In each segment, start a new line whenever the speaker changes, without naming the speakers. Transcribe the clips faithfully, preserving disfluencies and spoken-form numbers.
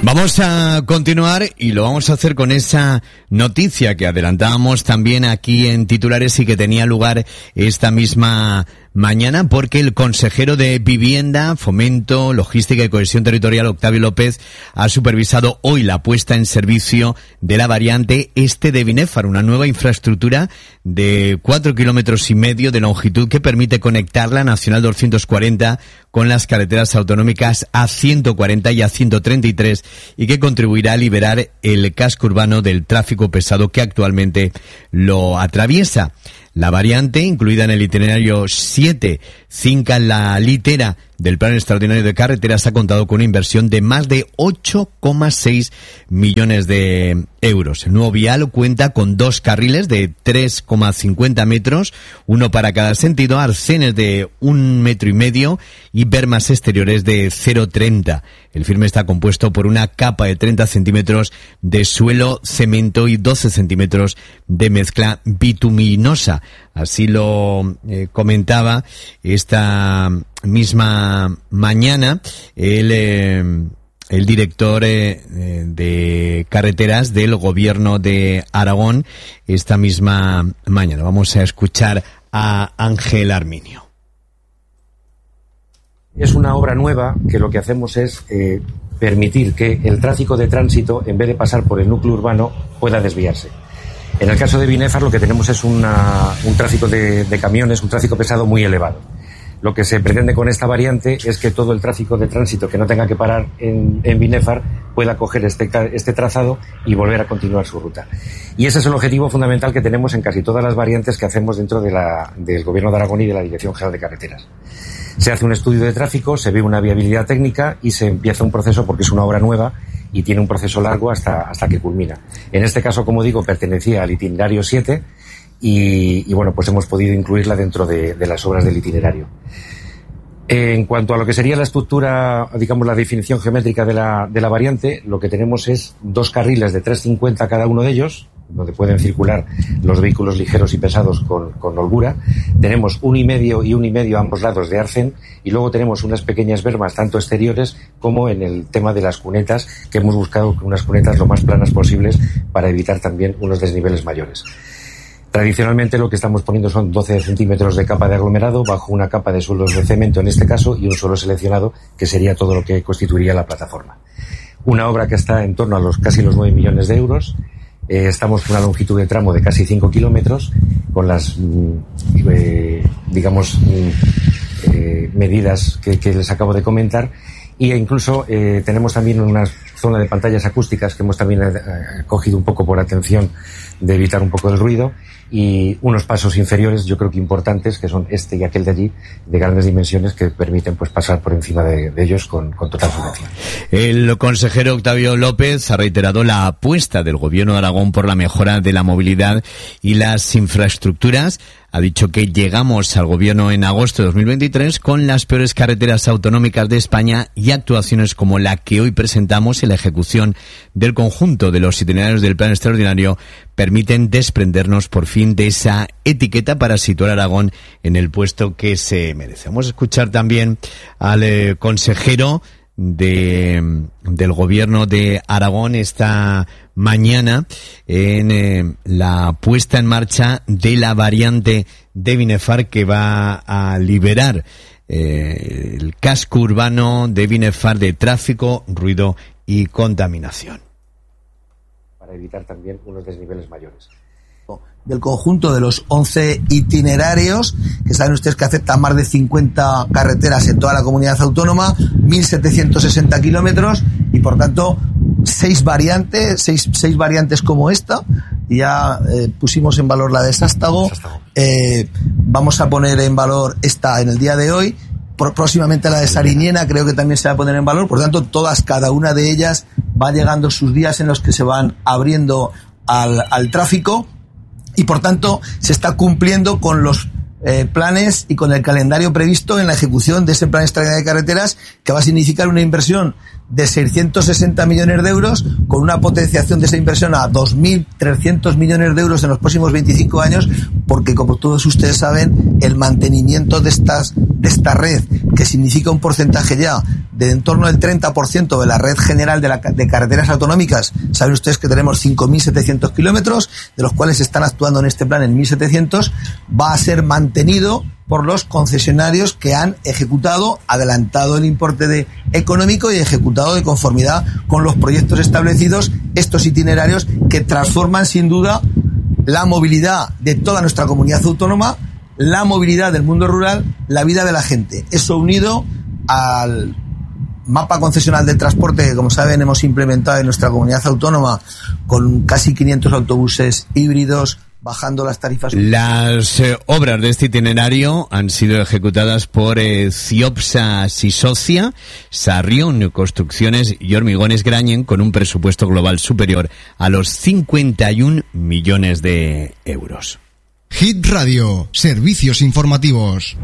Vamos a continuar y lo vamos a hacer con esa noticia que adelantábamos también aquí en titulares y que tenía lugar esta misma mañana, porque el consejero de Vivienda, Fomento, Logística y Cohesión Territorial, Octavio López, ha supervisado hoy la puesta en servicio de la variante este de Binéfar, una nueva infraestructura de cuatro kilómetros y medio de longitud que permite conectar la Nacional doscientos cuarenta con las carreteras autonómicas A ciento cuarenta y A ciento treinta y tres y que contribuirá a liberar el casco urbano del tráfico pesado que actualmente lo atraviesa. La variante, incluida en el itinerario siete, Cinca La Litera del Plan Extraordinario de Carreteras, ha contado con una inversión de más de ocho coma seis millones de euros. El nuevo vial cuenta con dos carriles de tres coma cincuenta metros, uno para cada sentido, arcenes de un metro y medio y bermas exteriores de cero coma treinta. El firme está compuesto por una capa de treinta centímetros de suelo, cemento y doce centímetros de mezcla bituminosa. Así lo eh, comentaba esta misma mañana el, eh, el director eh, de carreteras del Gobierno de Aragón esta misma mañana. Vamos a escuchar a Ángel Arminio.
Es una obra nueva que lo que hacemos es eh, permitir que el tráfico de tránsito, en vez de pasar por el núcleo urbano, pueda desviarse. En el caso de Binéfar lo que tenemos es una, un tráfico de, de camiones, un tráfico pesado muy elevado. Lo que se pretende con esta variante es que todo el tráfico de tránsito que no tenga que parar en, en Binéfar pueda coger este, este trazado y volver a continuar su ruta. Y ese es el objetivo fundamental que tenemos en casi todas las variantes que hacemos dentro de la, del Gobierno de Aragón y de la Dirección General de Carreteras. Se hace un estudio de tráfico, se ve una viabilidad técnica y se empieza un proceso, porque es una obra nueva y tiene un proceso largo hasta, hasta que culmina. En este caso, como digo, pertenecía al itinerario siete y, y bueno, pues hemos podido incluirla dentro de, de las obras del itinerario. En cuanto a lo que sería la estructura, digamos la definición geométrica de la, de la variante, lo que tenemos es dos carriles de tres cincuenta cada uno de ellos, donde pueden circular los vehículos ligeros y pesados con, con holgura. Tenemos un y medio y un y medio a ambos lados de arcén y luego tenemos unas pequeñas bermas tanto exteriores como en el tema de las cunetas, que hemos buscado unas cunetas lo más planas posibles para evitar también unos desniveles mayores. Tradicionalmente lo que estamos poniendo son doce centímetros de capa de aglomerado bajo una capa de suelos de cemento en este caso y un suelo seleccionado que sería todo lo que constituiría la plataforma. Una obra que está en torno a los casi los nueve millones de euros. Eh, estamos con una longitud de tramo de casi cinco kilómetros con las eh, digamos eh, medidas que, que les acabo de comentar y incluso eh, tenemos también una zona de pantallas acústicas que hemos también eh, cogido un poco por atención de evitar un poco el ruido y unos pasos inferiores yo creo que importantes que son este y aquel de allí de grandes dimensiones que permiten pues pasar por encima de, de ellos con, con total solvencia.
El consejero Octavio López ha reiterado la apuesta del Gobierno de Aragón por la mejora de la movilidad y las infraestructuras. Ha dicho que llegamos al gobierno en agosto de dos mil veintitrés con las peores carreteras autonómicas de España y actuaciones como la que hoy presentamos en la ejecución del conjunto de los itinerarios del Plan Extraordinario permiten desprendernos por fin de esa etiqueta para situar a Aragón en el puesto que se merece. Vamos a escuchar también al eh, consejero de del gobierno de Aragón esta mañana en eh, la puesta en marcha de la variante de Binéfar que va a liberar eh, el casco urbano de Binéfar de tráfico, ruido y contaminación.
Para evitar también unos desniveles mayores.
Del conjunto de los once itinerarios, que saben ustedes que aceptan más de cincuenta carreteras en toda la comunidad autónoma, mil setecientos sesenta kilómetros y por tanto seis variantes, seis, seis variantes como esta. Ya eh, pusimos en valor la de Sástago, eh, vamos a poner en valor esta en el día de hoy, por, próximamente la de Sariñena creo que también se va a poner en valor, por tanto todas, cada una de ellas va llegando sus días en los que se van abriendo al, al tráfico. Y por tanto se está cumpliendo con los eh, planes y con el calendario previsto en la ejecución de ese plan extraordinario de carreteras que va a significar una inversión de seiscientos sesenta millones de euros, con una potenciación de esa inversión a dos mil trescientos millones de euros en los próximos veinticinco años, porque como todos ustedes saben, el mantenimiento de estas de esta red, que significa un porcentaje ya de en torno al treinta por ciento de la red general de, la, de carreteras autonómicas, saben ustedes que tenemos cinco mil setecientos kilómetros, de los cuales están actuando en este plan en mil setecientos, va a ser mantenido por los concesionarios que han ejecutado, adelantado el importe de económico y ejecutado de conformidad con los proyectos establecidos estos itinerarios que transforman sin duda la movilidad de toda nuestra comunidad autónoma, la movilidad del mundo rural, la vida de la gente. Eso unido al mapa concesional del transporte que, como saben, hemos implementado en nuestra comunidad autónoma con casi quinientos autobuses híbridos, bajando las tarifas.
Las eh, obras de este itinerario han sido ejecutadas por eh, Ciopsa Sisocia, Sarrión Construcciones y Hormigones Grañen, con un presupuesto global superior a los cincuenta y un millones de euros.
Hit Radio, servicios informativos.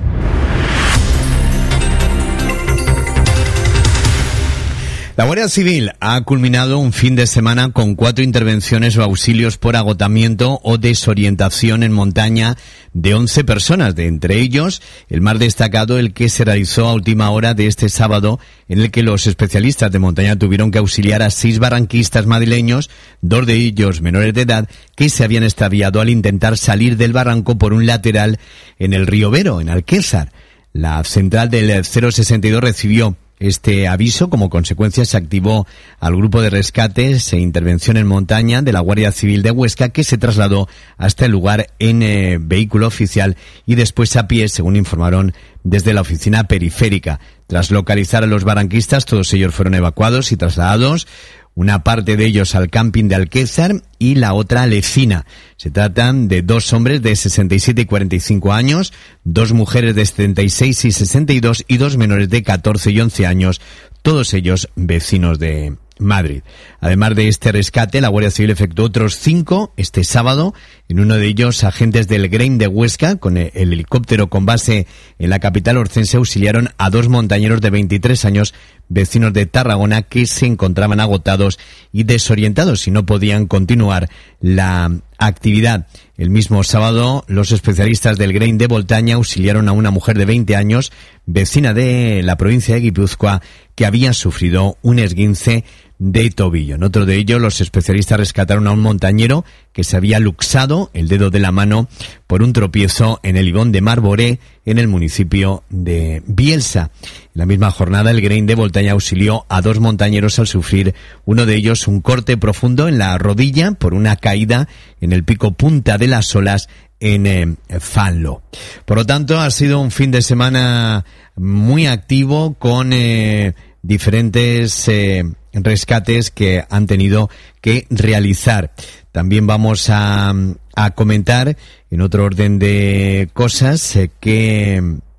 La Guardia Civil ha culminado un fin de semana con cuatro intervenciones o auxilios por agotamiento o desorientación en montaña de once personas, de entre ellos el más destacado, el que se realizó a última hora de este sábado, en el que los especialistas de montaña tuvieron que auxiliar a seis barranquistas madrileños, dos de ellos menores de edad, que se habían extraviado al intentar salir del barranco por un lateral en el río Vero, en Alquézar. La central del cero sesenta y dos recibió este aviso. Como consecuencia, se activó al grupo de rescates e intervención en montaña de la Guardia Civil de Huesca, que se trasladó hasta el lugar en eh, vehículo oficial y después a pie, según informaron desde la oficina periférica. Tras localizar a los barranquistas, todos ellos fueron evacuados y trasladados, una parte de ellos al camping de Alquézar y la otra a Lecina. Se tratan de dos hombres de sesenta y siete y cuarenta y cinco años, dos mujeres de setenta y seis y sesenta y dos y dos menores de catorce y once años, todos ellos vecinos de Madrid. Además de este rescate, la Guardia Civil efectuó otros cinco este sábado, en uno de ellos agentes del Grain de Huesca, con el helicóptero con base en la capital orcense, auxiliaron a dos montañeros de veintitrés años, vecinos de Tarragona, que se encontraban agotados y desorientados y no podían continuar la actividad. El mismo sábado, los especialistas del Grain de Boltaña auxiliaron a una mujer de veinte años, vecina de la provincia de Guipúzcoa, que había sufrido un esguince de tobillo. En otro de ellos, los especialistas rescataron a un montañero que se había luxado el dedo de la mano por un tropiezo en el ibón de Marboré, en el municipio de Bielsa. En la misma jornada, el Grain de Boltaña auxilió a dos montañeros al sufrir, uno de ellos, un corte profundo en la rodilla por una caída en el pico Punta de las Olas, en eh, Fanlo. Por lo tanto, ha sido un fin de semana muy activo, con eh, diferentes eh, rescates que han tenido que realizar. También vamos a, a comentar, en otro orden de cosas, eh, que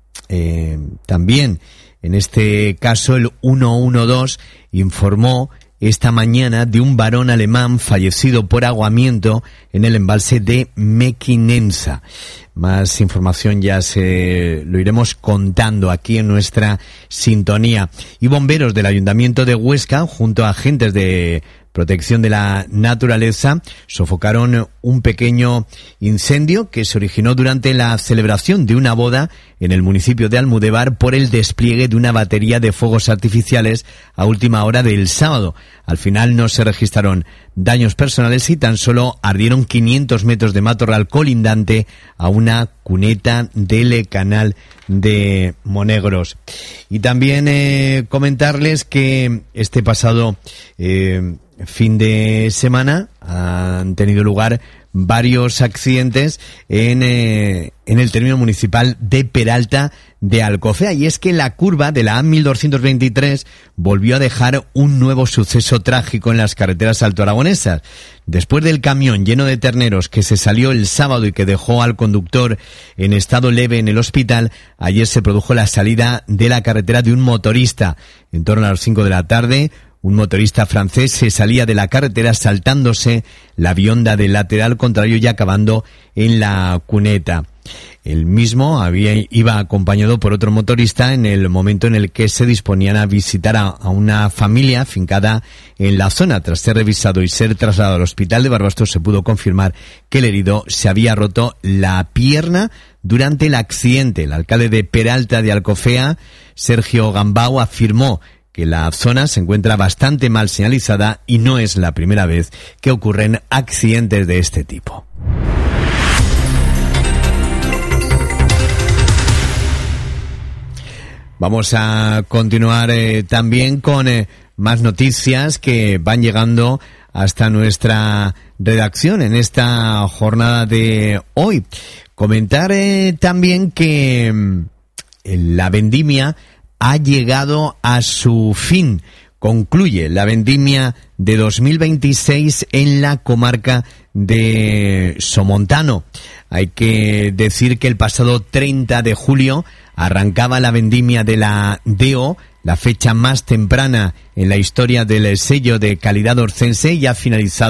eh, también en este caso el ciento doce informó esta mañana de un varón alemán fallecido por ahogamiento en el embalse de Mequinenza. Más información ya se lo iremos contando aquí en nuestra sintonía. Y bomberos del Ayuntamiento de Huesca, junto a agentes de protección de la naturaleza, sofocaron un pequeño incendio que se originó durante la celebración de una boda en el municipio de Almudévar por el despliegue de una batería de fuegos artificiales a última hora del sábado. Al final no se registraron daños personales y tan solo ardieron quinientos metros de matorral colindante a una cuneta del canal de Monegros. Y también eh, comentarles que este pasado eh, fin de semana han tenido lugar varios accidentes en, eh, en el término municipal de Peralta de Alcocea, y es que la curva de la A mil doscientos veintitrés volvió a dejar un nuevo suceso trágico en las carreteras altoaragonesas. Después del camión lleno de terneros que se salió el sábado y que dejó al conductor en estado leve en el hospital, ayer se produjo la salida de la carretera de un motorista. En torno a las cinco de la tarde, un motorista francés se salía de la carretera saltándose la bionda del lateral contrario y acabando en la cuneta. El mismo había, iba acompañado por otro motorista en el momento en el que se disponían a visitar a, a una familia afincada en la zona. Tras ser revisado y ser trasladado al hospital de Barbastro, se pudo confirmar que el herido se había roto la pierna durante el accidente. El alcalde de Peralta de Alcofea, Sergio Gambau, afirmó que la zona se encuentra bastante mal señalizada y no es la primera vez que ocurren accidentes de este tipo. Vamos a continuar eh, también con eh, más noticias que van llegando hasta nuestra redacción en esta jornada de hoy. Comentar eh, también que eh, la vendimia ha llegado a su fin. Concluye la vendimia de dos mil veintiséis en la comarca de Somontano. Hay que decir que el pasado treinta de julio arrancaba la vendimia de la D O, la fecha más temprana en la historia del sello de calidad orcense, y ha finalizado